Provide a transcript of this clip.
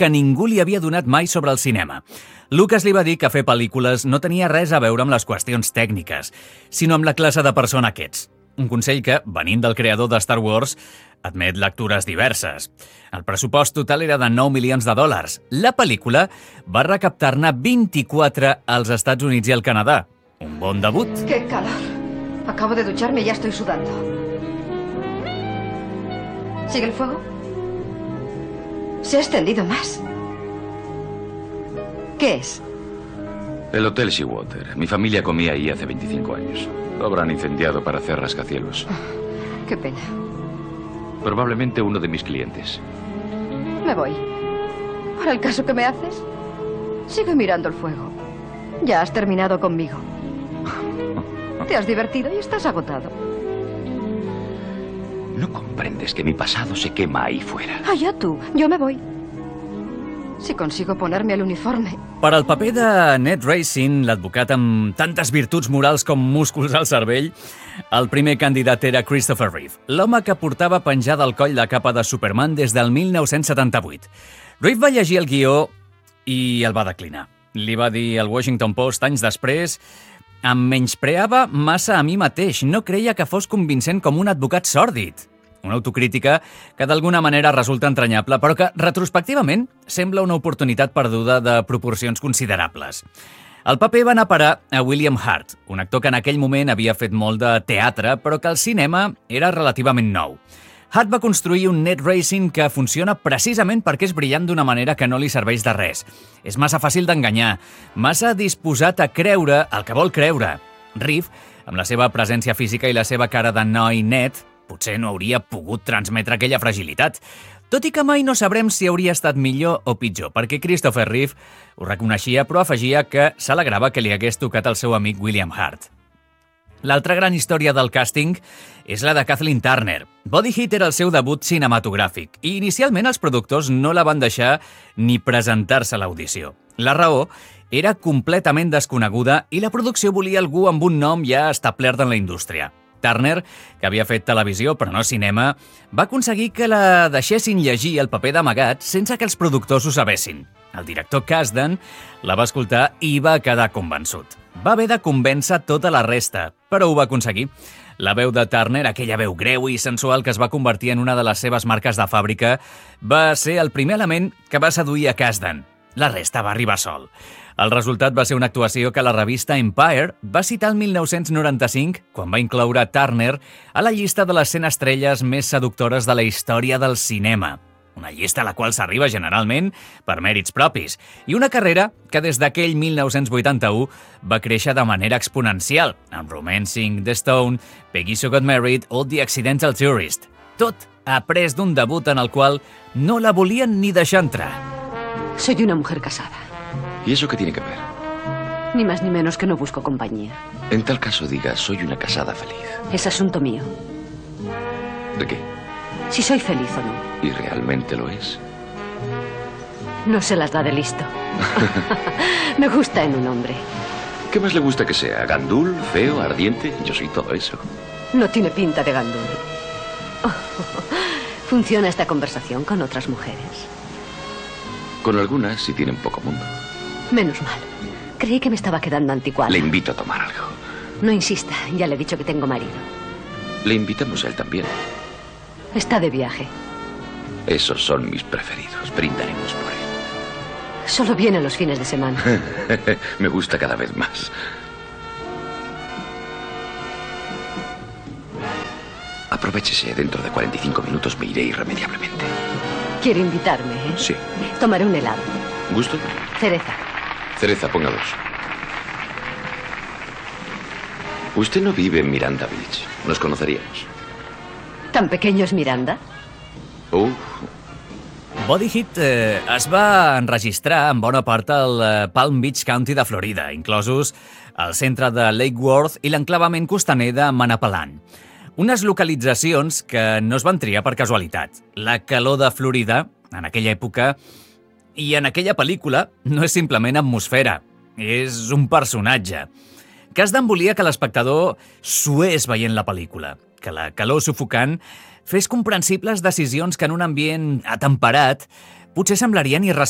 que ningú li havia donat mai sobre el cinema. Lucas li va dir que fer pel·lícules no tenia res a veure amb les qüestions tècniques, sinó amb la classe de persona que ets. Un consell que, venint del creador de Star Wars, admet lectures diverses. El pressupost total era de $9 milions. La pel·lícula va recaptar-ne 24 als Estats Units i al Canadà. Un bon debut. ¡Qué calor! Acabo de ducharme y ya estoy sudando. ¿Sigue el fuego? Se ha extendido más. ¿Qué es? El Hotel Seawater. Mi familia comía ahí hace 25 años. Lo habrán incendiado para hacer rascacielos. Qué pena. Probablemente uno de mis clientes. Me voy. ¿Para el caso que me haces? Sigue mirando el fuego. Ya has terminado conmigo. Te has divertido y estás agotado. No comprendes que mi pasado se quema ahí fuera. Allá tú. Yo me voy. Si consigo ponerme el uniforme. Per al paper de Ned Racing, l'advocat amb tantes virtuts morals com músculs al cervell, el primer candidat era Christopher Reeve, l'home que portava penjada al coll la capa de Superman des del 1978. Reeve va llegir el guió i el va declinar. Li va dir al Washington Post anys després: em menyspreava massa a mi mateix, no creia que fos convincent com un advocat sòrdid. Una autocrítica que d'alguna manera resulta entranyable, però que, retrospectivament, sembla una oportunitat perduda de proporcions considerables. El paper va anar a parar a William Hurt, un actor que en aquell moment havia fet molt de teatre, però que el cinema era relativament nou. Hurt va construir un Ned Racing que funciona precisament perquè és brillant d'una manera que no li serveix de res. És massa fàcil d'enganyar, massa disposat a creure el que vol creure. Reeve, amb la seva presència física i la seva cara de noi net, potser no hauria pogut transmetre aquella fragilitat, tot i que mai no sabrem si hauria estat millor o pitjor, perquè Christopher Reeve ho reconeixia, però afegia que s'alegrava que li hagués tocat el seu amic William Hurt. L'altra gran història del càsting és la de Kathleen Turner. Body Heat era el seu debut cinematogràfic i inicialment els productors no la van deixar ni presentar-se a l'audició. La raó era completament desconeguda i la producció volia algú amb un nom ja establert en la indústria. Turner, que havia fet televisió però no cinema, va aconseguir que la deixessin llegir el paper d'amagat sense que els productors ho sabessin. El director Kasdan la va escoltar i va quedar convençut. Va haver de convèncer tota la resta, però ho va aconseguir. La veu de Turner, aquella veu greu i sensual que es va convertir en una de les seves marques de fàbrica, va ser el primer element que va seduir a Kasdan. La resta va arribar sol. El resultat va ser una actuació que la revista Empire va citar el 1995 quan va incloure Turner a la llista de les 100 estrelles més seductores de la història del cinema. Una llista a la qual s'arriba generalment per mèrits propis, i una carrera que des d'aquell 1981 va créixer de manera exponencial, amb Romancing the Stone, Peggy Sue Got Married o The Accidental Tourist. Tot après d'un debut en el qual no la volien ni deixar entrar. Soy una mujer casada. ¿Y eso qué tiene que ver? Ni más ni menos que no busco compañía. En tal caso diga, soy una casada feliz. Es asunto mío. ¿De qué? Si soy feliz o no. ¿Y realmente lo es? No se las da de listo. Me gusta en un hombre. ¿Qué más le gusta que sea? ¿Gandul? ¿Feo? ¿Ardiente? Yo soy todo eso. No tiene pinta de gandul. ¿Funciona esta conversación con otras mujeres? Con algunas sí tienen poco mundo. Menos mal. Creí que me estaba quedando anticuada. Le invito a tomar algo. No insista, ya le he dicho que tengo marido. Le invitamos a él también. Está de viaje. Esos son mis preferidos. Brindaremos por él. Solo viene los fines de semana. Me gusta cada vez más. Aprovechese, dentro de 45 minutos me iré irremediablemente. Quiere invitarme, ¿eh? Sí. Tomaré un helado. ¿Gusto? Cereza. Cereza, ponga 2. Usted no vive en Miranda Beach. Nos conoceríamos. ¿Tan pequeño es Miranda? Body Heat es va enregistrar en bona part al Palm Beach County de Florida, inclosos el centre de Lake Worth i l'enclavament costaner de Manapelán. Unes localitzacions que no es van triar per casualitat. La calor de Florida, en aquella època, i en aquella pel·lícula, no és simplement atmosfera, és un personatge. Kasdan volia que l'espectador sués veient la pel·lícula, que la calor sufocant fes comprensibles decisions que en un ambient atemperat potser semblarien irracionals.